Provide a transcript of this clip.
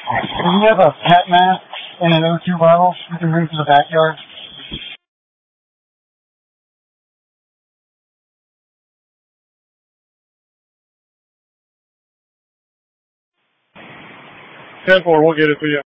If you have a pet mat and an O2 bottle, you can bring to the backyard. 10-4, we'll get it to you.